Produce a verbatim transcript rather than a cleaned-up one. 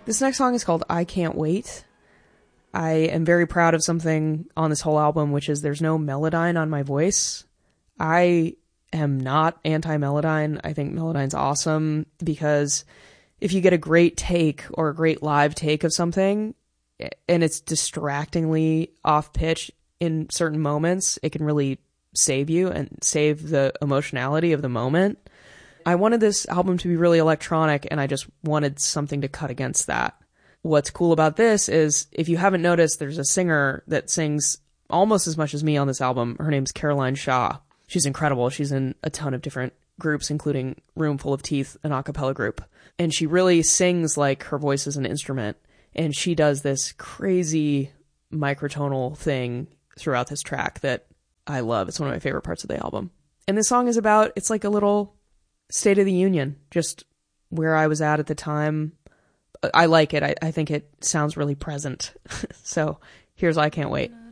This next song is called I Can't Wait. I am very proud of something on this whole album, which is there's no Melodyne on my voice. I am not anti-Melodyne. I think Melodyne's awesome because if you get a great take or a great live take of something and it's distractingly off pitch in certain moments, it can really save you and save the emotionality of the moment. I wanted this album to be really electronic, and I just wanted something to cut against that. What's cool about this is, if you haven't noticed, there's a singer that sings almost as much as me on this album. Her name's Caroline Shaw. She's incredible. She's in a ton of different groups, including Room Full of Teeth, an a cappella group. And she really sings like her voice is an instrument. And she does this crazy microtonal thing throughout this track that I love. It's one of my favorite parts of the album. And this song is about, it's like a little State of the Union, just where I was at at the time. I like it. I, I think it sounds really present. So here's I Can't Wait.